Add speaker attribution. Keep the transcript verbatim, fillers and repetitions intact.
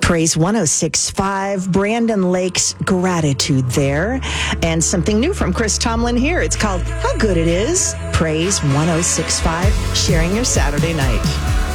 Speaker 1: Praise one oh six point five, Brandon Lake's Gratitude there. And something new from Chris Tomlin here. It's called How Good It Is. Praise one oh six point five, sharing your Saturday night.